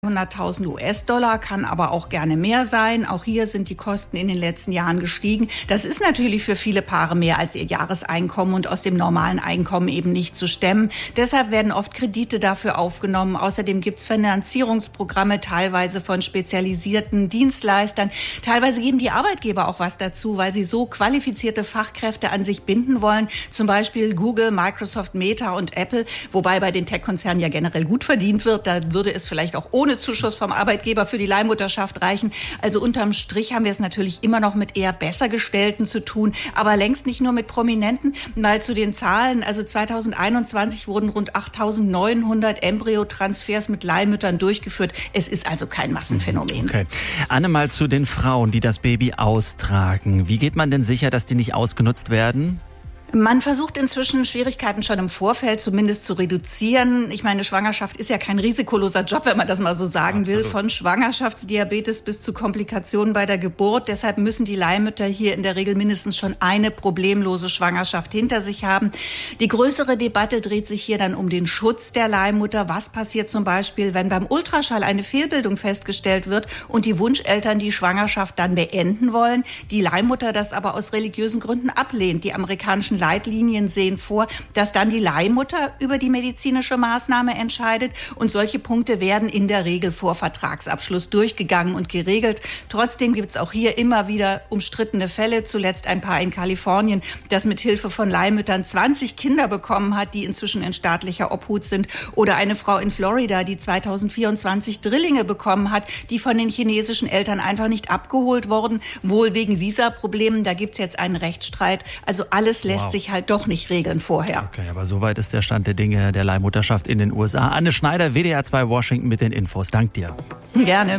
100.000 US-Dollar, kann aber auch gerne mehr sein. Auch hier sind die Kosten in den letzten Jahren gestiegen. Das ist natürlich für viele Paare mehr als ihr Jahreseinkommen und aus dem normalen Einkommen eben nicht zu stemmen. Deshalb werden oft Kredite dafür aufgenommen. Außerdem gibt es Finanzierungsprogramme, teilweise von spezialisierten Dienstleistern. Teilweise geben die Arbeitgeber auch was dazu, weil sie so qualifizierte Fachkräfte an sich binden wollen. Zum Beispiel Google, Microsoft, Meta und Apple. Wobei bei den Tech-Konzernen ja generell gut verdient wird. Da würde es vielleicht auch ohne Zuschuss vom Arbeitgeber für die Leihmutterschaft reichen. Also unterm Strich haben wir es natürlich immer noch mit eher besser Gestellten zu tun, aber längst nicht nur mit Prominenten. Mal zu den Zahlen, also 2021 wurden rund 8.900 Embryotransfers mit Leihmüttern durchgeführt. Es ist also kein Massenphänomen. Okay. Anne, mal zu den Frauen, die das Baby austragen. Wie geht man denn sicher, dass die nicht ausgenutzt werden? Man versucht inzwischen Schwierigkeiten schon im Vorfeld zumindest zu reduzieren. Ich meine, Schwangerschaft ist ja kein risikoloser Job, wenn man das mal so sagen will. Von Schwangerschaftsdiabetes bis zu Komplikationen bei der Geburt. Deshalb müssen die Leihmütter hier in der Regel mindestens schon eine problemlose Schwangerschaft hinter sich haben. Die größere Debatte dreht sich hier dann um den Schutz der Leihmutter. Was passiert zum Beispiel, wenn beim Ultraschall eine Fehlbildung festgestellt wird und die Wunscheltern die Schwangerschaft dann beenden wollen, die Leihmutter das aber aus religiösen Gründen ablehnt. Die amerikanischen Leitlinien sehen vor, dass dann die Leihmutter über die medizinische Maßnahme entscheidet und solche Punkte werden in der Regel vor Vertragsabschluss durchgegangen und geregelt. Trotzdem gibt es auch hier immer wieder umstrittene Fälle, zuletzt ein Paar in Kalifornien, das mit Hilfe von Leihmüttern 20 Kinder bekommen hat, die inzwischen in staatlicher Obhut sind, oder eine Frau in Florida, die 2024 Drillinge bekommen hat, die von den chinesischen Eltern einfach nicht abgeholt wurden, wohl wegen Visaproblemen. Da gibt es jetzt einen Rechtsstreit. Also alles lässt sich halt doch nicht regeln vorher. Okay, aber soweit ist der Stand der Dinge der Leihmutterschaft in den USA. Anne Schneider, WDR 2 Washington mit den Infos. Dank dir. Gerne.